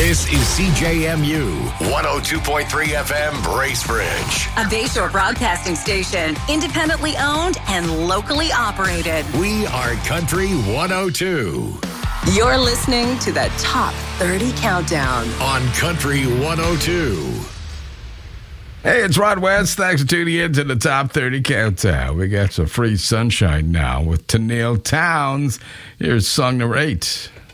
This is CJMU 102.3 FM Bracebridge. A Bayshore broadcasting station, independently owned and locally operated. We are Country 102. You're listening to the Top 30 Countdown on Country 102. Hey, it's Rod West. Thanks for tuning in to the Top 30 Countdown. We got some free sunshine now with Tennille Townes. Here's song number 8.